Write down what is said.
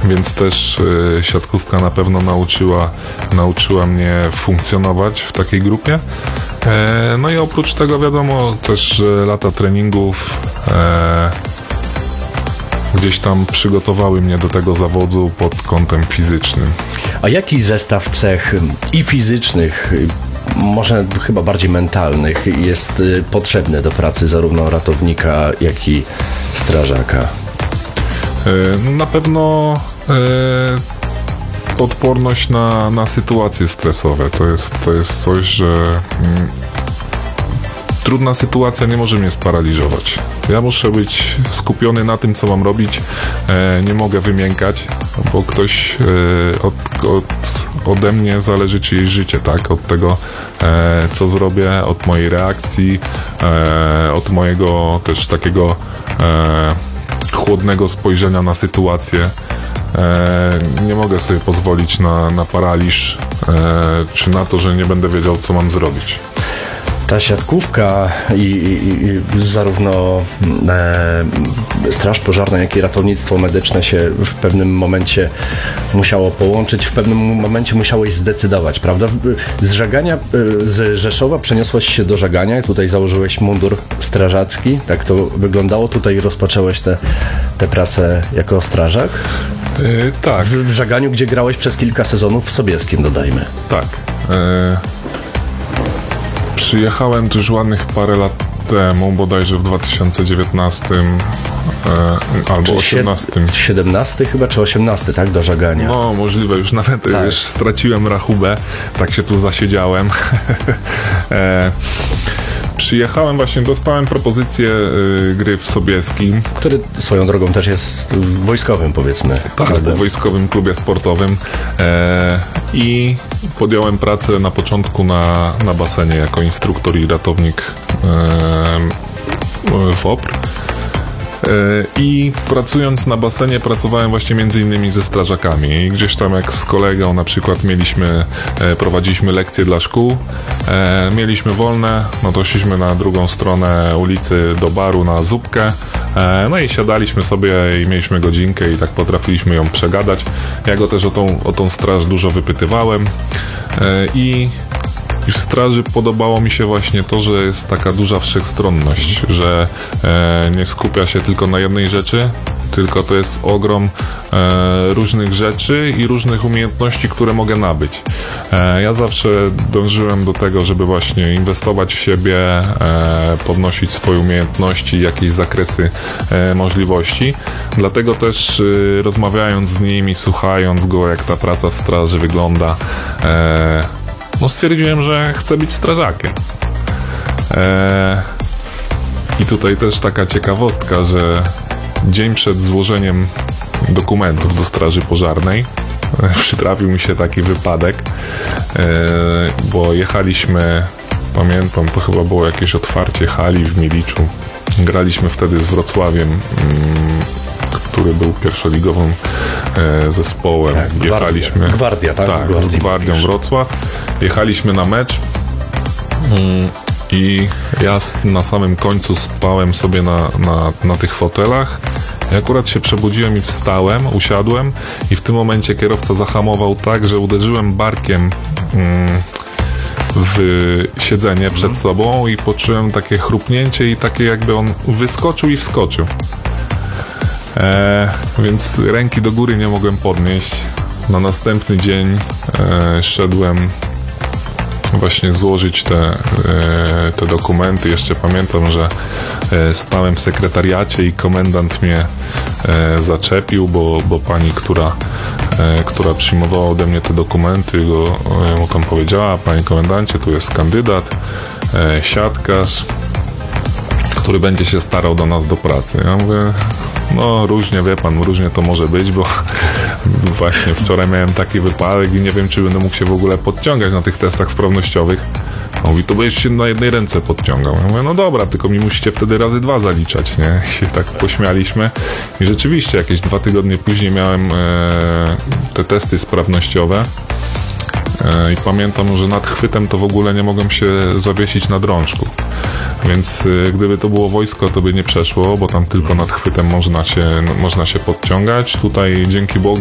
więc też siatkówka na pewno nauczyła mnie funkcjonować w takiej grupie. No i oprócz tego wiadomo też, że lata treningów gdzieś tam przygotowały mnie do tego zawodu pod kątem fizycznym. A jaki zestaw cech i fizycznych, może chyba bardziej mentalnych, jest potrzebny do pracy zarówno ratownika, jak i strażaka? No na pewno odporność na sytuacje stresowe. To jest coś, że trudna sytuacja nie może mnie sparaliżować. Ja muszę być skupiony na tym, co mam robić. Nie mogę wymiękać, bo ktoś ode mnie zależy czyjeś życie, tak? Od tego, co zrobię, od mojej reakcji, od mojego też takiego chłodnego spojrzenia na sytuację. Nie mogę sobie pozwolić na paraliż, czy na to, że nie będę wiedział, co mam zrobić. Ta siatkówka i zarówno straż pożarna, jak i ratownictwo medyczne się w pewnym momencie musiało połączyć, w pewnym momencie musiałeś zdecydować, prawda? Z Żagania, z Rzeszowa przeniosłeś się do Żagania, tutaj założyłeś mundur strażacki, tak to wyglądało, tutaj rozpocząłeś tę pracę jako strażak? Tak. W Żaganiu, gdzie grałeś przez kilka sezonów w Sobieskim, dodajmy. Tak. Przyjechałem tu już ładnych parę lat temu, bodajże w 2019 albo 2018. 17 chyba, czy 18, tak? Do Żagania. No, możliwe, już nawet tak. Już straciłem rachubę, tak się tu zasiedziałem. Przyjechałem właśnie, dostałem propozycję gry w Sobieskim. Który swoją drogą też jest wojskowym, powiedzmy. Tak, w wojskowym klubie sportowym. I podjąłem pracę na początku na basenie jako instruktor i ratownik WOPR. I pracując na basenie pracowałem właśnie między innymi ze strażakami i gdzieś tam jak z kolegą na przykład prowadziliśmy lekcje dla szkół, mieliśmy wolne, no to szliśmy na drugą stronę ulicy do baru na zupkę, no i siadaliśmy sobie i mieliśmy godzinkę i tak potrafiliśmy ją przegadać. Ja go też o tą straż dużo wypytywałem i w straży podobało mi się właśnie to, że jest taka duża wszechstronność, że nie skupia się tylko na jednej rzeczy, tylko to jest ogrom różnych rzeczy i różnych umiejętności, które mogę nabyć. Ja zawsze dążyłem do tego, żeby właśnie inwestować w siebie, podnosić swoje umiejętności, jakieś zakresy możliwości. Dlatego też rozmawiając z nim i słuchając go, jak ta praca w straży wygląda, no stwierdziłem, że chcę być strażakiem. I tutaj też taka ciekawostka, że dzień przed złożeniem dokumentów do straży pożarnej przytrafił mi się taki wypadek, bo jechaliśmy, pamiętam, to chyba było jakieś otwarcie hali w Miliczu. Graliśmy wtedy z Wrocławiem, który był pierwszoligowym zespołem. Tak, jechaliśmy. Gwardia, tak? Tak, z Gwardią Wrocław. Jechaliśmy na mecz i ja na samym końcu spałem sobie na tych fotelach. Ja akurat się przebudziłem i wstałem, usiadłem i w tym momencie kierowca zahamował tak, że uderzyłem barkiem w siedzenie przed sobą i poczułem takie chrupnięcie i takie jakby on wyskoczył i wskoczył. Więc ręki do góry nie mogłem podnieść. Na następny dzień szedłem właśnie złożyć te dokumenty. Jeszcze pamiętam, że stałem w sekretariacie i komendant mnie zaczepił, bo pani, która przyjmowała ode mnie te dokumenty, mu tam powiedziała: panie komendancie, tu jest kandydat, siatkarz, który będzie się starał do nas do pracy. Ja mówię: no różnie, wie pan, różnie to może być, bo właśnie wczoraj miałem taki wypadek i nie wiem, czy będę mógł się w ogóle podciągać na tych testach sprawnościowych. On mówi: to będziesz się na jednej ręce podciągał. Ja mówię: no dobra, tylko mi musicie wtedy razy 2 zaliczać, nie? I się tak pośmialiśmy. I rzeczywiście jakieś 2 tygodnie później miałem te testy sprawnościowe. I pamiętam, że nad chwytem to w ogóle nie mogłem się zawiesić na drążku. Więc gdyby to było wojsko, to by nie przeszło, bo tam tylko nad chwytem można się podciągać. Tutaj dzięki Bogu